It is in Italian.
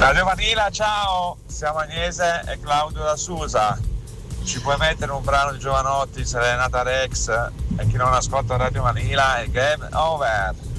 Radio Vanilla, ciao, siamo Agnese e Claudio da Susa. Ci puoi mettere un brano di Giovanotti, Serenata Rex, e chi non ascolta Radio Vanilla è game over.